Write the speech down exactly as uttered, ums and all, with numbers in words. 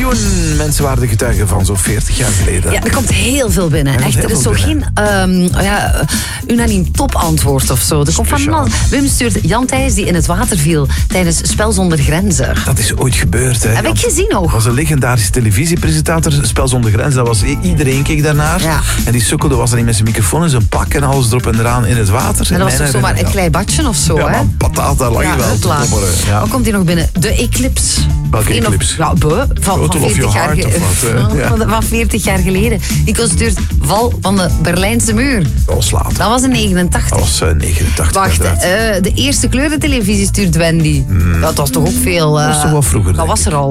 miljoen mensen waren de getuigen van zo'n veertig jaar geleden. Ja, er komt heel veel binnen. Er Echt, heel er is veel zo binnen. geen um, ja, unaniem topantwoord of zo. Er komt van Speciaal. alles. Wim stuurt Jan Thijs die in het water viel tijdens Spel zonder Grenzen. Dat is ooit gebeurd, hè. Heb ik gezien Dat nog. was een legendarische televisiepresentator, Spel zonder Grenzen. Dat was, i- iedereen keek daarnaar. Ja. En die sukkelde was er niet met zijn microfoon en zijn pak en alles erop en eraan in het water. En dat was toch zomaar een klein badje of zo, Ja, hè? maar pataat, daar lag je wel te uitlaat. topperen. Ja. Wat komt hier nog binnen? De Eclipse. Welke Een of- Eclipse? Ja, buh, van, van, Total of veertig your jaar heart ge- of wat, eh, ja. van, van veertig jaar geleden. Die stuurt Val van de Berlijnse muur. Dat was later. Dat was in negenentachtig. Dat was uh, negenentachtig. Wacht, inderdaad. eh, de eerste kleurentelevisie stuurt Wendy. Dat was toch ook veel... eh, Dat was toch wel vroeger, Dat denk was er al.